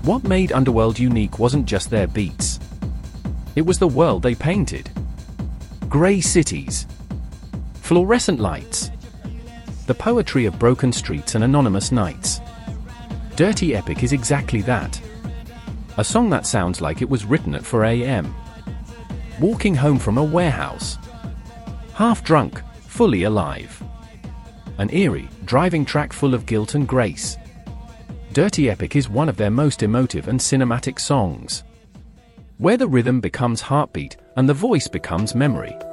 What made Underworld unique wasn't just their beats. It was the world they painted. Grey cities. Fluorescent lights. The poetry of broken streets and anonymous nights. Dirty Epic is exactly that. A song that sounds like it was written at 4 a.m. Walking home from a warehouse. Half drunk, fully alive. An eerie, driving track full of guilt and grace. Dirty Epic is one of their most emotive and cinematic songs, where the rhythm becomes heartbeat and the voice becomes memory.